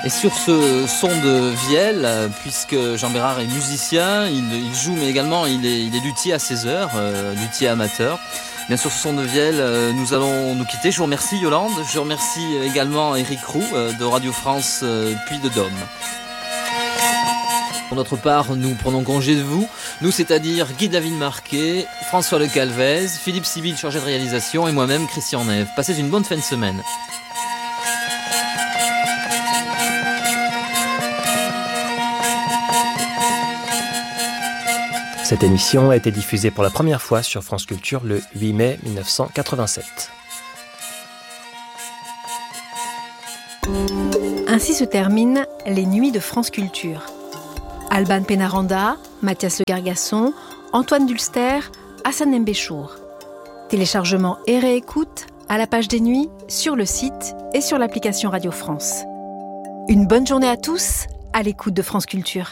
Et sur ce son de vielle, puisque Jean Bérard est musicien, il joue mais également il est luthier à ses heures, luthier amateur. Bien sûr, ce son de vielle, nous allons nous quitter. Je vous remercie Yolande, je remercie également Éric Roux de Radio France Puy de Dôme. Pour notre part, nous prenons congé de vous, nous c'est-à-dire Guy David Marquet, François Le Calvez, Philippe Sibyl chargé de réalisation et moi-même Christian Neve. Passez une bonne fin de semaine. Cette émission a été diffusée pour la première fois sur France Culture le 8 mai 1987. Ainsi se terminent les nuits de France Culture. Alban Pénaranda, Mathias Le Gargasson, Antoine Dulster, Hassan Mbéchour. Téléchargement et réécoute à la page des nuits, sur le site et sur l'application Radio France. Une bonne journée à tous, à l'écoute de France Culture.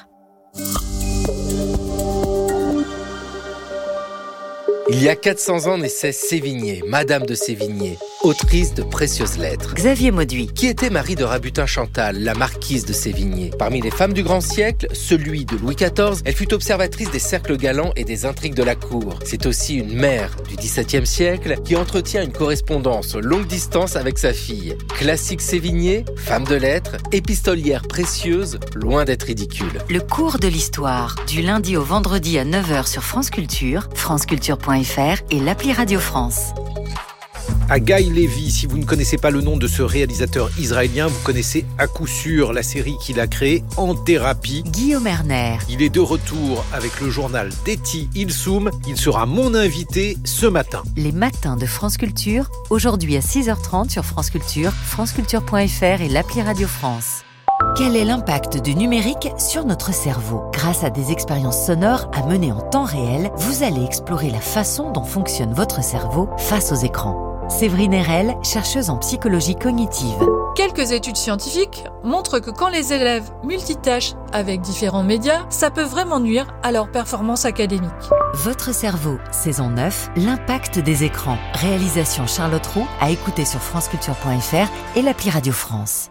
Il y a 400 ans naissait Sévigné, Madame de Sévigné, autrice de précieuses lettres. Xavier Mauduit. Qui était Marie de Rabutin-Chantal, la marquise de Sévigné. Parmi les femmes du grand siècle, celui de Louis XIV, elle fut observatrice des cercles galants et des intrigues de la cour. C'est aussi une mère du XVIIe siècle qui entretient une correspondance longue distance avec sa fille. Classique Sévigné, femme de lettres, épistolière précieuse, loin d'être ridicule. Le cours de l'histoire, du lundi au vendredi à 9h sur France Culture, franceculture.fr et l'appli Radio France. À Guy Levy, si vous ne connaissez pas le nom de ce réalisateur israélien, vous connaissez à coup sûr la série qu'il a créée En Thérapie. Guillaume Erner. Il est de retour avec le journal d'Eti Ilsoum. Il sera mon invité ce matin. Les matins de France Culture, aujourd'hui à 6h30 sur France Culture, franceculture.fr et l'appli Radio France. Quel est l'impact du numérique sur notre cerveau ? Grâce à des expériences sonores à mener en temps réel, vous allez explorer la façon dont fonctionne votre cerveau face aux écrans. Séverine Erel, chercheuse en psychologie cognitive. Quelques études scientifiques montrent que quand les élèves multitâchent avec différents médias, ça peut vraiment nuire à leur performance académique. Votre cerveau, saison 9, l'impact des écrans. Réalisation Charlotte Roux, à écouter sur franceculture.fr et l'appli Radio France.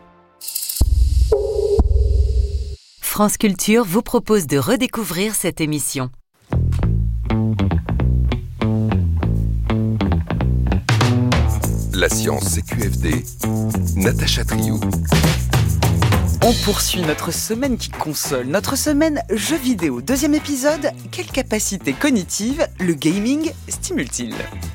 France Culture vous propose de redécouvrir cette émission. La science CQFD, Natacha Triou. On poursuit notre semaine qui console, notre semaine jeux vidéo. Deuxième épisode, quelle capacité cognitive le gaming stimule-t-il ?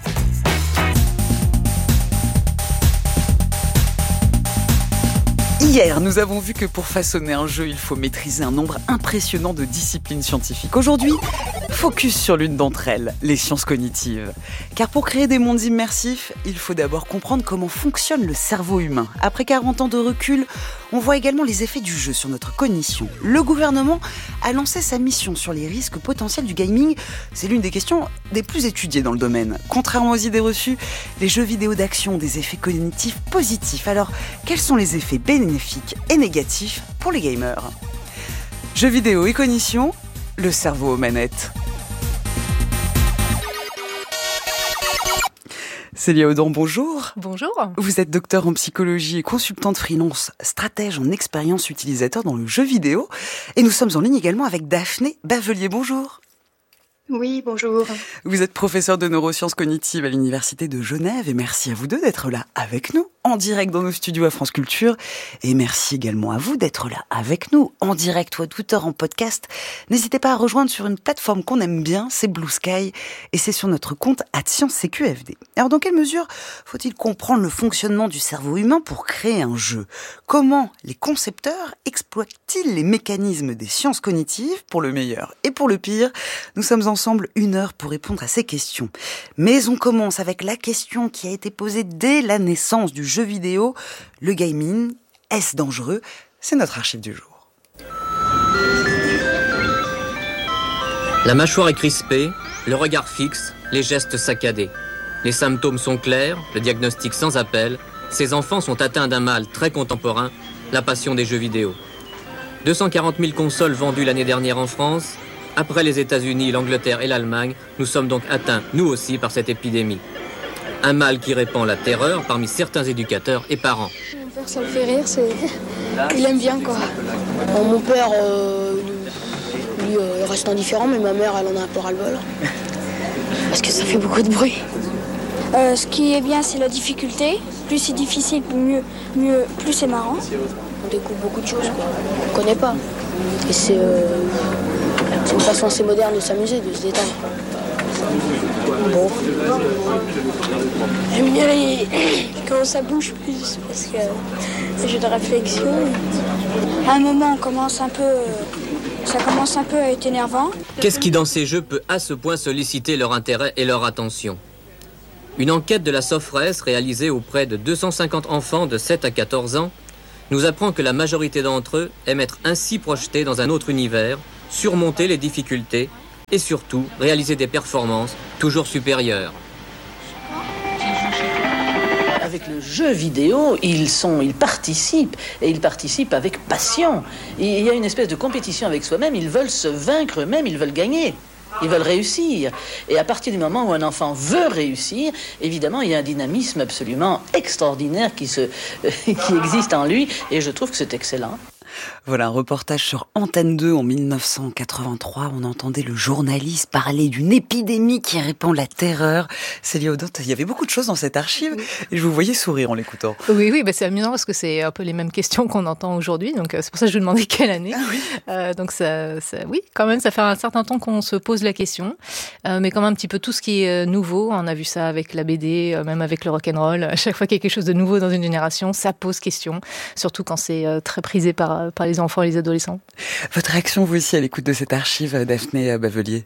Hier, nous avons vu que pour façonner un jeu, il faut maîtriser un nombre impressionnant de disciplines scientifiques. Aujourd'hui, focus sur l'une d'entre elles, les sciences cognitives. Car pour créer des mondes immersifs, il faut d'abord comprendre comment fonctionne le cerveau humain. Après 40 ans de recul, on voit également les effets du jeu sur notre cognition. Le gouvernement a lancé sa mission sur les risques potentiels du gaming. C'est l'une des questions des plus étudiées dans le domaine. Contrairement aux idées reçues, les jeux vidéo d'action ont des effets cognitifs positifs. Alors, quels sont les effets bénéfiques et négatifs pour les gamers ? Jeux vidéo et cognition, le cerveau aux manettes. Célia Audon, bonjour. Bonjour. Vous êtes docteur en psychologie et consultante freelance, stratège en expérience utilisateur dans le jeu vidéo. Et nous sommes en ligne également avec Daphné Bavelier, bonjour. Oui, bonjour. Vous êtes professeur de neurosciences cognitives à l'Université de Genève et merci à vous deux d'être là avec nous, en direct dans nos studios à France Culture. Et merci également à vous d'être là avec nous, en direct ou à toute heure en podcast. N'hésitez pas à rejoindre sur une plateforme qu'on aime bien, c'est Blue Sky, et c'est sur notre compte @ScienceCQFD. Alors, dans quelle mesure faut-il comprendre le fonctionnement du cerveau humain pour créer un jeu ? Comment les concepteurs exploitent-ils les mécanismes des sciences cognitives pour le meilleur et pour le pire ? Nous sommes ensemble 1 heure pour répondre à ces questions. Mais on commence avec la question qui a été posée dès la naissance du jeu vidéo. Le gaming, est-ce dangereux ? C'est notre archive du jour. La mâchoire est crispée, le regard fixe, les gestes saccadés. Les symptômes sont clairs, le diagnostic sans appel. Ces enfants sont atteints d'un mal très contemporain, la passion des jeux vidéo. 240 000 consoles vendues l'année dernière en France. Après les États-Unis, l'Angleterre et l'Allemagne, nous sommes donc atteints, nous aussi, par cette épidémie. Un mal qui répand la terreur parmi certains éducateurs et parents. Mon père, ça le fait rire, Il aime bien, quoi. Bon, mon père, lui, reste indifférent, mais ma mère, elle en a un peu ras-le-bol. Parce que ça fait beaucoup de bruit. Ce qui est bien, c'est la difficulté. Plus c'est difficile, plus c'est marrant. On découvre beaucoup de choses, quoi. On ne connaît pas. Et c'est une façon assez moderne de s'amuser, de se détendre. Bon. J'aime bien quand ça bouge plus, parce que c'est un jeu de réflexion. À un moment, ça commence un peu à être énervant. Qu'est-ce qui dans ces jeux peut à ce point solliciter leur intérêt et leur attention ? Une enquête de la Sofres réalisée auprès de 250 enfants de 7 à 14 ans nous apprend que la majorité d'entre eux aiment être ainsi projetés dans un autre univers, surmonter les difficultés et surtout réaliser des performances toujours supérieures. Avec le jeu vidéo, ils participent, et ils participent avec passion. Il y a une espèce de compétition avec soi-même, ils veulent se vaincre eux-mêmes, ils veulent gagner. Ils veulent réussir. Et à partir du moment où un enfant veut réussir, évidemment, il y a un dynamisme absolument extraordinaire qui existe en lui, et je trouve que c'est excellent. Voilà, un reportage sur Antenne 2 en 1983. On entendait le journaliste parler d'une épidémie qui répand la terreur. Célia Audin, il y avait beaucoup de choses dans cette archive et je vous voyais sourire en l'écoutant. Oui, c'est amusant parce que c'est un peu les mêmes questions qu'on entend aujourd'hui. Donc c'est pour ça que je vous demandais quelle année. Donc oui, quand même, ça fait un certain temps qu'on se pose la question. Mais quand même un petit peu tout ce qui est nouveau. On a vu ça avec la BD, même avec le rock'n'roll. À chaque fois qu'il y a quelque chose de nouveau dans une génération, ça pose question. Surtout quand c'est très prisé par les enfants et les adolescents. Votre réaction, vous aussi, à l'écoute de cette archive, Daphné Bavelier?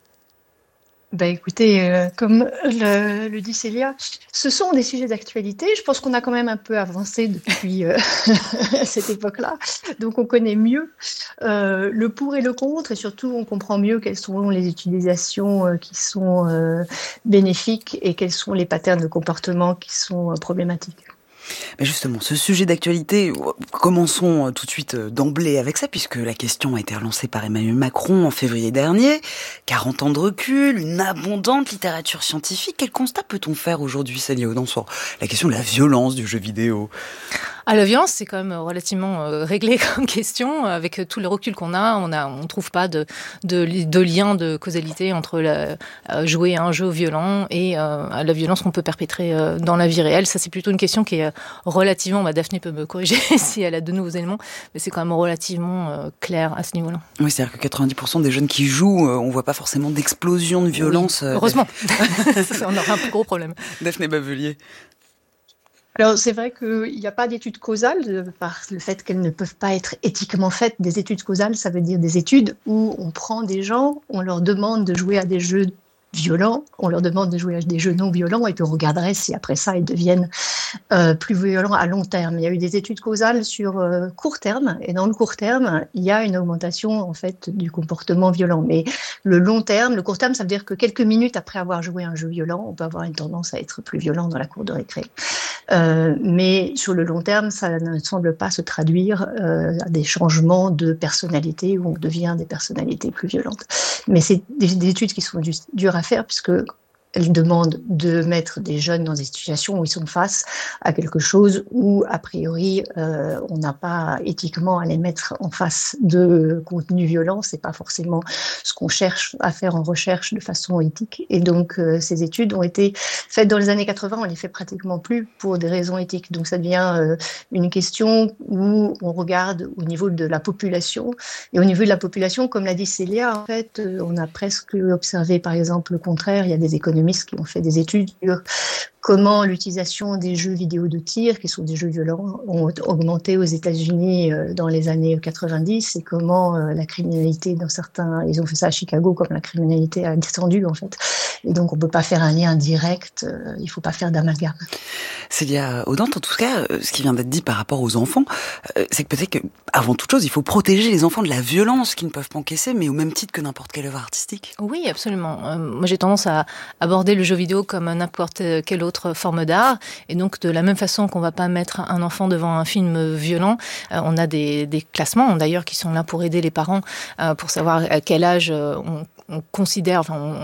Écoutez, comme le dit Célia, ce sont des sujets d'actualité. Je pense qu'on a quand même un peu avancé depuis cette époque-là. Donc on connaît mieux le pour et le contre, et surtout on comprend mieux quelles sont les utilisations qui sont bénéfiques et quels sont les patterns de comportement qui sont problématiques. Mais justement, ce sujet d'actualité, commençons tout de suite d'emblée avec ça, puisque la question a été relancée par Emmanuel Macron en février dernier. 40 ans de recul, une abondante littérature scientifique. Quel constat peut-on faire aujourd'hui, Célia Audin, sur la question de la violence du jeu vidéo ? La violence, c'est quand même relativement réglé comme question. Avec tout le recul qu'on a, on trouve pas de lien de causalité entre jouer à un jeu violent et la violence qu'on peut perpétrer dans la vie réelle. Ça, c'est plutôt une question qui est relativement, Daphné peut me corriger si elle a de nouveaux éléments, mais c'est quand même relativement clair à ce niveau-là. Oui, c'est-à-dire que 90% des jeunes qui jouent, on voit pas forcément d'explosion de violence. Oui, heureusement. On aura un plus gros problème. Daphné Bavelier. Alors, c'est vrai qu'il n'y a pas d'études causales, par le fait qu'elles ne peuvent pas être éthiquement faites. Des études causales, ça veut dire des études où on prend des gens, on leur demande de jouer à des jeux violents, on leur demande de jouer à des jeux non violents, et puis on regarderait si après ça ils deviennent plus violents à long terme. Il y a eu des études causales sur court terme, et dans le court terme, il y a une augmentation en fait du comportement violent. Mais le court terme, ça veut dire que quelques minutes après avoir joué à un jeu violent, on peut avoir une tendance à être plus violent dans la cour de récré. Mais sur le long terme, ça ne semble pas se traduire à des changements de personnalité où on devient des personnalités plus violentes. Mais c'est des études qui sont dures à faire, puisque elles demandent de mettre des jeunes dans des situations où ils sont face à quelque chose où, a priori, on n'a pas éthiquement à les mettre en face de contenu violent. C'est pas forcément ce qu'on cherche à faire en recherche de façon éthique. Et donc, ces études ont été faites dans les années 80, on les fait pratiquement plus pour des raisons éthiques. Donc, ça devient une question où on regarde au niveau de la population. Et au niveau de la population, comme l'a dit Célia, en fait, on a presque observé, par exemple, le contraire. Il y a des économistes qui ont fait des études sur comment l'utilisation des jeux vidéo de tir, qui sont des jeux violents, ont augmenté aux États-Unis dans les années 90, et comment la criminalité dans certains, ils ont fait ça à Chicago, comme la criminalité a descendu en fait. Et donc on peut pas faire un lien direct, il faut pas faire d'amalgame. Célia Audin, en tout cas, ce qui vient d'être dit par rapport aux enfants, c'est que peut-être qu'avant toute chose, il faut protéger les enfants de la violence qu'ils ne peuvent pas encaisser, mais au même titre que n'importe quelle œuvre artistique. Oui, absolument. Moi, j'ai tendance à aborder le jeu vidéo comme n'importe quelle autre forme d'art, et donc de la même façon qu'on va pas mettre un enfant devant un film violent, on a des classements d'ailleurs qui sont là pour aider les parents pour savoir à quel âge considère,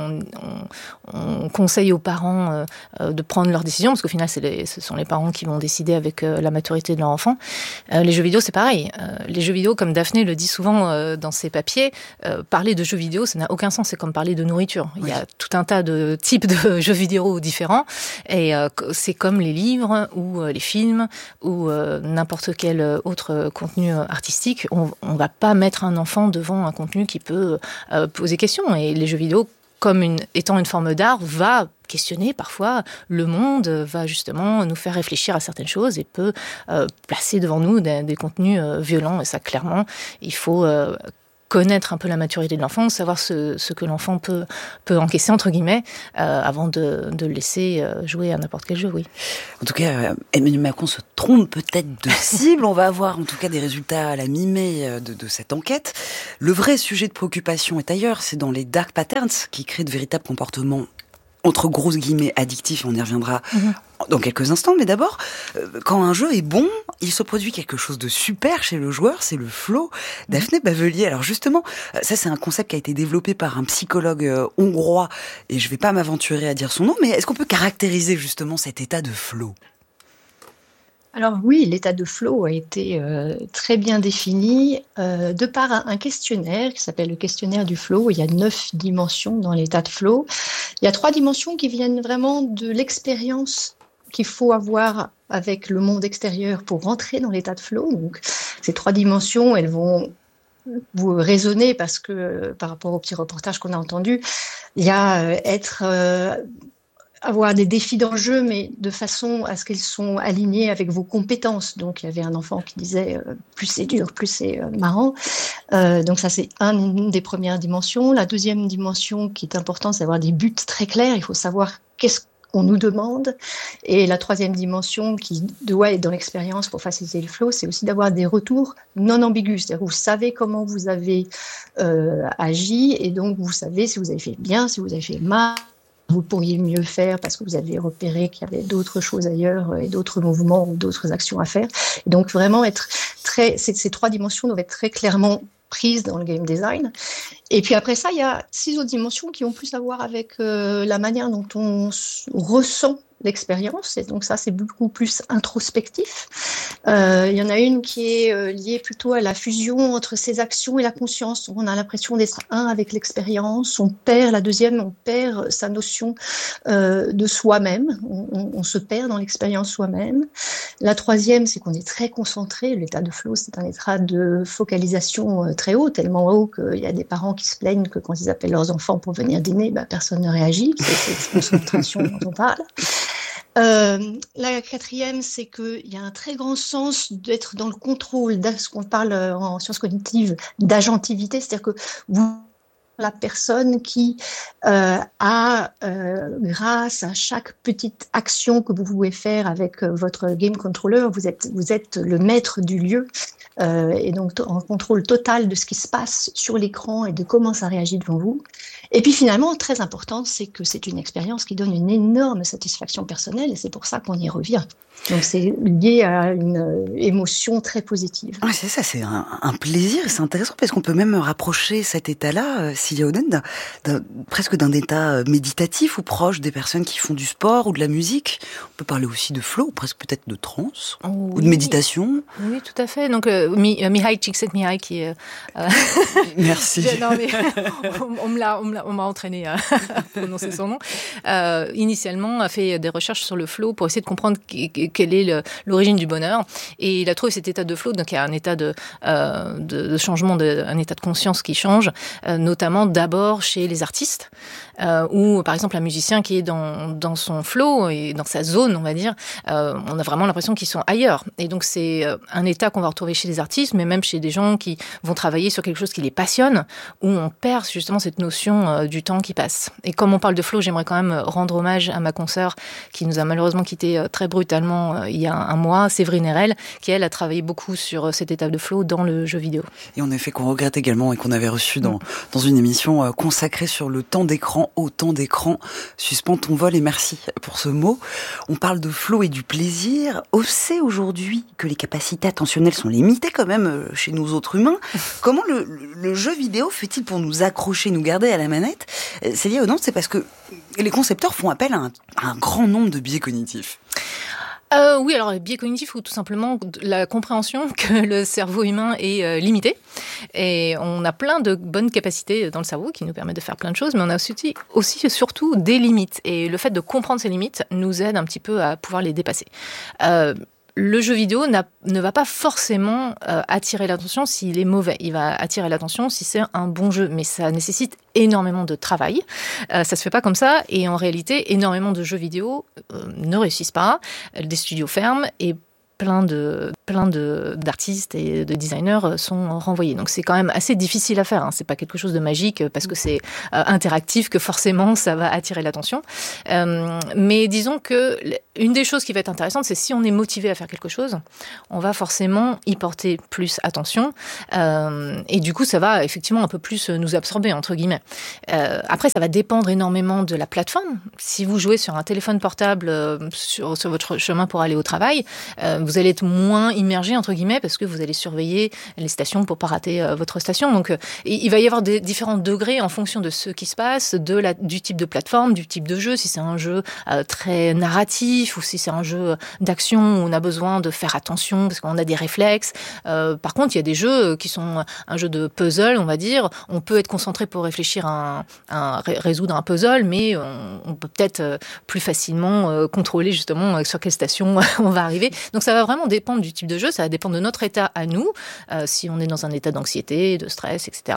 on conseille aux parents de prendre leurs décisions, parce qu'au final, ce sont les parents qui vont décider avec la maturité de leur enfant. Les jeux vidéo, c'est pareil. Les jeux vidéo, comme Daphné le dit souvent dans ses papiers, parler de jeux vidéo, ça n'a aucun sens. C'est comme parler de nourriture. Il y a tout un tas de types de jeux vidéo différents, et c'est comme les livres ou les films ou n'importe quel autre contenu artistique. On va pas mettre un enfant devant un contenu qui peut poser question. Et les jeux vidéo, comme étant une forme d'art, va questionner parfois le monde, va justement nous faire réfléchir à certaines choses et peut placer devant nous des contenus violents. Et ça, clairement, il faut connaître un peu la maturité de l'enfant, savoir ce que l'enfant peut encaisser, entre guillemets, avant de le laisser jouer à n'importe quel jeu, oui. En tout cas, Emmanuel Macron se trompe peut-être de cible. On va avoir en tout cas des résultats à la mi-mai de cette enquête. Le vrai sujet de préoccupation est ailleurs, c'est dans les dark patterns qui créent de véritables comportements entre grosses guillemets addictifs, on y reviendra dans quelques instants, mais d'abord, quand un jeu est bon, il se produit quelque chose de super chez le joueur, c'est le flow. Daphné Bavelier, alors justement, ça c'est un concept qui a été développé par un psychologue hongrois, et je vais pas m'aventurer à dire son nom, mais est-ce qu'on peut caractériser justement cet état de flow ? Alors oui, l'état de flow a été très bien défini de par un questionnaire qui s'appelle le questionnaire du flow. Il y a 9 dimensions dans l'état de flow. Il y a 3 dimensions qui viennent vraiment de l'expérience qu'il faut avoir avec le monde extérieur pour rentrer dans l'état de flow. Donc ces 3 dimensions, elles vont vous résonner parce que par rapport au petit reportage qu'on a entendu, il y a avoir des défis d'enjeu, mais de façon à ce qu'ils sont alignés avec vos compétences. Donc, il y avait un enfant qui disait plus c'est dur, plus c'est marrant. Donc, ça, c'est une des premières dimensions. La deuxième dimension qui est importante, c'est d'avoir des buts très clairs. Il faut savoir qu'est-ce qu'on nous demande. Et la troisième dimension qui doit être dans l'expérience pour faciliter le flow, c'est aussi d'avoir des retours non ambigus. C'est-à-dire que vous savez comment vous avez agi et donc vous savez si vous avez fait bien, si vous avez fait mal. Vous pourriez mieux faire parce que vous avez repéré qu'il y avait d'autres choses ailleurs et d'autres mouvements ou d'autres actions à faire. Et donc vraiment ces 3 dimensions doivent être très clairement prises dans le game design. Et puis après ça, il y a 6 autres dimensions qui ont plus à voir avec la manière dont on ressent l'expérience. Et donc ça, c'est beaucoup plus introspectif. Il y en a une qui est liée plutôt à la fusion entre ses actions et la conscience. On a l'impression d'être un avec l'expérience. La deuxième, on perd sa notion de soi-même. On se perd dans l'expérience soi-même. La troisième, c'est qu'on est très concentré. L'état de flow, c'est un état de focalisation très haut, tellement haut qu'il y a des parents qui se plaignent que quand ils appellent leurs enfants pour venir dîner, personne ne réagit. C'est cette concentration dont on parle. La quatrième, c'est qu'il y a un très grand sens d'être dans le contrôle, ce qu'on parle en sciences cognitives d'agentivité, c'est-à-dire que la personne qui a, grâce à chaque petite action que vous pouvez faire avec votre game controller, vous êtes le maître du lieu et donc en contrôle total de ce qui se passe sur l'écran et de comment ça réagit devant vous. Et puis finalement, très important, c'est que c'est une expérience qui donne une énorme satisfaction personnelle et c'est pour ça qu'on y revient. Donc c'est lié à une émotion très positive. Ouais, c'est ça, c'est un plaisir, c'est intéressant parce qu'on peut même rapprocher cet état-là, Cilia Oden, presque d'un état méditatif ou proche des personnes qui font du sport ou de la musique. On peut parler aussi de flow, presque peut-être de trance ou de méditation. Oui, tout à fait. Donc Mihai Csikszentmihalyi qui est... Merci. Non, mais on m'a entraîné à prononcer son nom. Initialement, a fait des recherches sur le flow pour essayer de comprendre quelle est l'origine du bonheur. Et il a trouvé cet état de flow, donc il y a un état de changement, un état de conscience qui change, notamment d'abord chez les artistes, ou par exemple un musicien qui est dans son flow et dans sa zone, on va dire, on a vraiment l'impression qu'ils sont ailleurs. Et donc c'est un état qu'on va retrouver chez les artistes, mais même chez des gens qui vont travailler sur quelque chose qui les passionne, où on perd justement cette notion du temps qui passe. Et comme on parle de flow, j'aimerais quand même rendre hommage à ma consoeur qui nous a malheureusement quittés très brutalement il y a un mois, Séverine Erel, qui elle a travaillé beaucoup sur cette étape de flow dans le jeu vidéo. Et en effet qu'on regrette également et qu'on avait reçu dans une émission consacrée sur le temps d'écran, au temps d'écran. Suspends ton vol et merci pour ce mot. On parle de flow et du plaisir. On sait aujourd'hui que les capacités attentionnelles sont limites curiosité quand même chez nous autres humains. Comment le jeu vidéo fait-il pour nous accrocher, nous garder à la manette? C'est lié ou non? C'est parce que les concepteurs font appel à un grand nombre de biais cognitifs. Oui, alors les biais cognitifs ou tout simplement la compréhension que le cerveau humain est limité. Et on a plein de bonnes capacités dans le cerveau qui nous permettent de faire plein de choses, mais on a aussi surtout des limites. Et le fait de comprendre ces limites nous aide un petit peu à pouvoir les dépasser. Le jeu vidéo ne va pas forcément attirer l'attention s'il est mauvais. Il va attirer l'attention si c'est un bon jeu, mais ça nécessite énormément de travail. Ça se fait pas comme ça, et en réalité, énormément de jeux vidéo ne réussissent pas. Des studios ferment et plein d'artistes et de designers sont renvoyés. Donc c'est quand même assez difficile à faire. C'est pas quelque chose de magique parce que c'est interactif que forcément ça va attirer l'attention. Mais disons que une des choses qui va être intéressante, c'est si on est motivé à faire quelque chose, on va forcément y porter plus attention. Et du coup, ça va effectivement un peu plus nous absorber, entre guillemets. Après, ça va dépendre énormément de la plateforme. Si vous jouez sur un téléphone portable sur votre chemin pour aller au travail, vous allez être moins immergé, entre guillemets, parce que vous allez surveiller les stations pour pas rater votre station. Donc, il va y avoir des différents degrés en fonction de ce qui se passe, du type de plateforme, du type de jeu. Si c'est un jeu très narratif ou si c'est un jeu d'action où on a besoin de faire attention parce qu'on a des réflexes. Par contre, il y a des jeux qui sont un jeu de puzzle, on va dire. On peut être concentré pour réfléchir résoudre un puzzle, mais on peut peut-être plus facilement contrôler justement sur quelle station on va arriver. Donc, ça va vraiment dépendre du type de jeu, ça va dépendre de notre état à nous, si on est dans un état d'anxiété, de stress, etc.,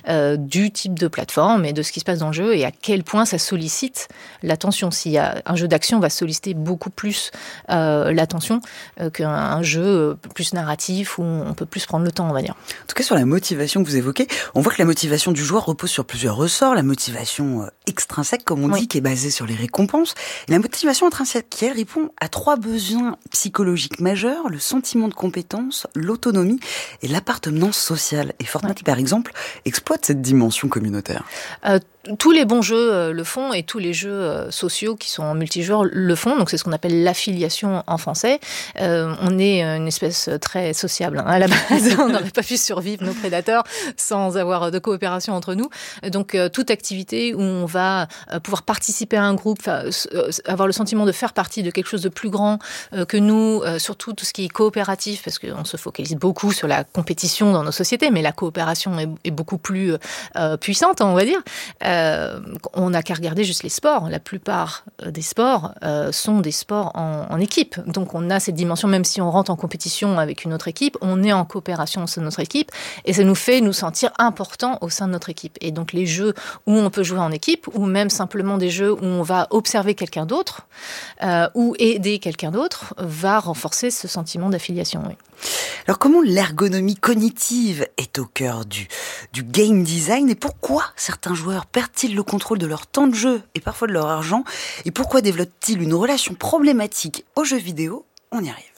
du type de plateforme et de ce qui se passe dans le jeu et à quel point ça sollicite l'attention. S'il y a un jeu d'action, va solliciter beaucoup plus l'attention qu'un jeu plus narratif où on peut plus prendre le temps, on va dire. En tout cas, sur la motivation que vous évoquez, on voit que la motivation du joueur repose sur plusieurs ressorts. La motivation extrinsèque, comme on dit, qui est basée sur les récompenses. Et la motivation intrinsèque, qui elle répond à 3 besoins psychologiques majeurs, le sentiment de compétence, l'autonomie et l'appartenance sociale. Et Fortnite, par exemple, exploite cette dimension communautaire. Tous les bons jeux le font et tous les jeux sociaux qui sont en multijoueur le font. Donc c'est ce qu'on appelle l'affiliation en français. On est une espèce très sociable à la base. On n'aurait pas pu survivre, nos prédateurs, sans avoir de coopération entre nous. Donc toute activité où on va pouvoir participer à un groupe, avoir le sentiment de faire partie de quelque chose de plus grand que nous, surtout tout ce qui est coopératif, parce qu'on se focalise beaucoup sur la compétition dans nos sociétés, mais la coopération est beaucoup plus puissante, on va dire. On n'a qu'à regarder juste les sports. La plupart des sports sont des sports en équipe. Donc on a cette dimension, même si on rentre en compétition avec une autre équipe, on est en coopération au sein de notre équipe et ça nous fait nous sentir importants au sein de notre équipe. Et donc les jeux où on peut jouer en équipe ou même simplement des jeux où on va observer quelqu'un d'autre ou aider quelqu'un d'autre va renforcer ce sentiment d'affiliation. Oui. Alors comment l'ergonomie cognitive est au cœur du game design et pourquoi certains joueurs perdent-ils le contrôle de leur temps de jeu et parfois de leur argent et pourquoi développent-ils une relation problématique aux jeux vidéo? On y arrive.